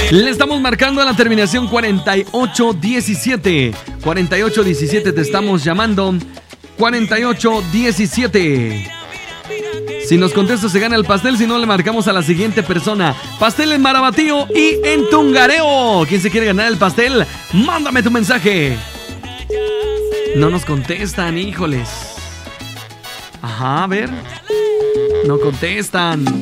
Le estamos marcando a la terminación 4817. 4817 te estamos llamando. 4817. Si nos contesta se gana el pastel, si no le marcamos a la siguiente persona. Pastel en Marabatío y en Tungareo. ¿Quién se quiere ganar el pastel? Mándame tu mensaje. No nos contestan, híjoles. Ajá, a ver. No contestan.